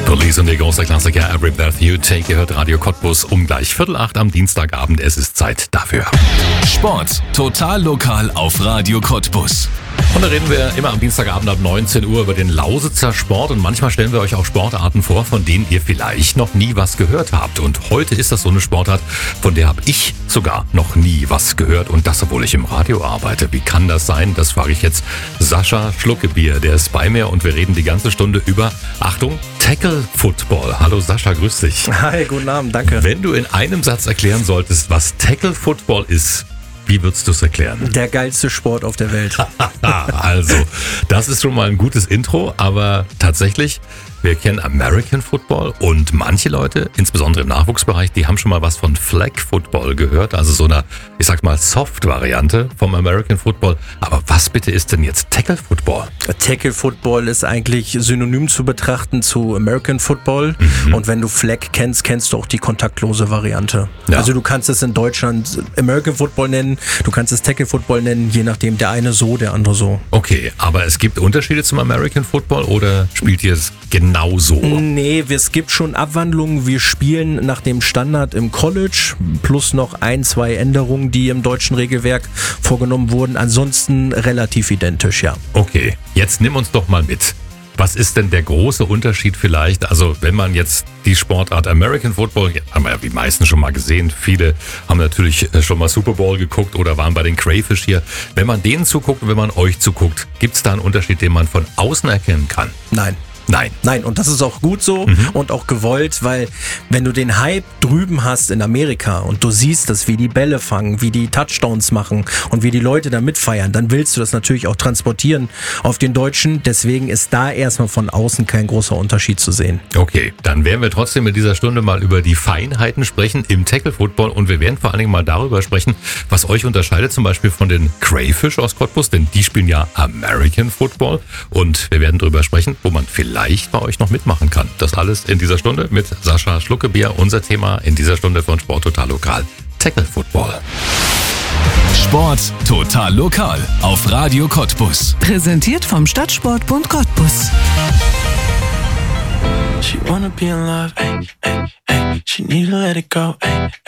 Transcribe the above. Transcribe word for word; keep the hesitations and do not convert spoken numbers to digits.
Police und ihr großer Klassiker Every Breath You Take. Ihr hört Radio Cottbus um gleich Viertel acht am Dienstagabend. Es ist Zeit dafür. Sport total lokal auf Radio Cottbus. Und da reden wir immer am Dienstagabend ab neunzehn Uhr über den Lausitzer Sport. Und manchmal stellen wir euch auch Sportarten vor, von denen ihr vielleicht noch nie was gehört habt. Und heute ist das so eine Sportart, von der habe ich sogar noch nie was gehört. Und das, obwohl ich im Radio arbeite. Wie kann das sein? Das frage ich jetzt Sascha Schluckebier. Der ist bei mir und wir reden die ganze Stunde über, Achtung, Tackle Football. Hallo Sascha, grüß dich. Hi, guten Abend, danke. Wenn du in einem Satz erklären solltest, was Tackle Football ist, wie würdest du es erklären? Der geilste Sport auf der Welt. Also, das ist schon mal ein gutes Intro, aber tatsächlich, wir kennen American Football und manche Leute, insbesondere im Nachwuchsbereich, die haben schon mal was von Flag Football gehört, also so einer, ich sag mal, Soft-Variante vom American Football. Aber was bitte ist denn jetzt Tackle Football? Tackle Football ist eigentlich synonym zu betrachten zu American Football. Mhm. Und wenn du Flag kennst, kennst du auch die kontaktlose Variante. Ja. Also du kannst es in Deutschland American Football nennen, du kannst es Tackle Football nennen, je nachdem, der eine so, der andere so. Okay, aber es gibt Unterschiede zum American Football oder spielt ihr es genauso? Nee, es gibt schon Abwandlungen. Wir spielen nach dem Standard im College plus noch ein, zwei Änderungen, die im deutschen Regelwerk vorgenommen wurden. Ansonsten relativ identisch, ja. Okay, jetzt nimm uns doch mal mit. Was ist denn der große Unterschied vielleicht? Also wenn man jetzt die Sportart American Football, haben wir ja die meisten schon mal gesehen, viele haben natürlich schon mal Super Bowl geguckt oder waren bei den Crayfish hier. Wenn man denen zuguckt und wenn man euch zuguckt, gibt es da einen Unterschied, den man von außen erkennen kann? Nein. Nein. Nein, und das ist auch gut so mhm. und auch gewollt, weil wenn du den Hype drüben hast in Amerika und du siehst das, wie die Bälle fangen, wie die Touchdowns machen und wie die Leute da mitfeiern, dann willst du das natürlich auch transportieren auf den Deutschen. Deswegen ist da erstmal von außen kein großer Unterschied zu sehen. Okay, dann werden wir trotzdem in dieser Stunde mal über die Feinheiten sprechen im Tackle Football und wir werden vor allen Dingen mal darüber sprechen, was euch unterscheidet zum Beispiel von den Crayfish aus Cottbus, denn die spielen ja American Football und wir werden darüber sprechen, wo man vielleicht leicht bei euch noch mitmachen kann. Das alles in dieser Stunde mit Sascha Schluckebier. Unser Thema in dieser Stunde von Sport total lokal. Tackle Football. Sport total lokal auf Radio Cottbus. Präsentiert vom Stadtsportbund Cottbus. She wanna be in love, ay, ay, ay. She need to let it go, ay,